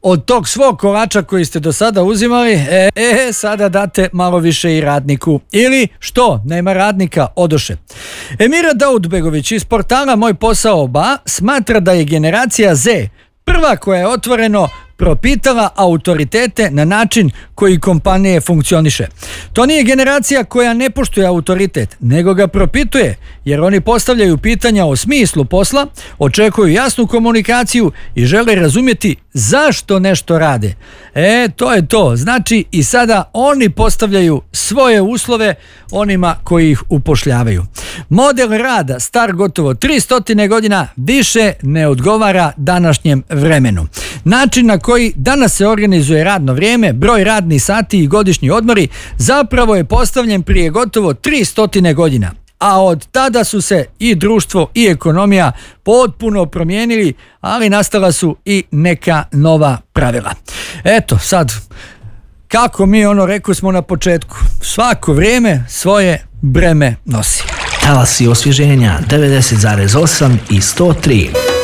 od tog svog kolača koji ste do sada uzimali, sada date malo više i radniku. Ili što? Nema radnika, odoše. Emira Daudbegović iz portala Moj posao ba smatra da je generacija Z prva koja je otvoreno propitala autoritete na način koji kompanije funkcioniše. To nije generacija koja ne poštuje autoritet, nego ga propituje, jer oni postavljaju pitanja o smislu posla, očekuju jasnu komunikaciju i žele razumjeti zašto nešto rade. To je to. Znači i sada oni postavljaju svoje uslove onima koji ih upošljavaju. Model rada star gotovo 300 godina više ne odgovara današnjem vremenu. Način na koji danas se organizuje radno vrijeme, broj radnih sati i godišnji odmori zapravo je postavljen prije gotovo 300 godina. A od tada su se i društvo i ekonomija potpuno promijenili, ali nastala su i neka nova pravila. Eto sad, kako mi rekli smo na početku, svako vrijeme svoje breme nosi. Talasi osvježenja 90,8 i 103.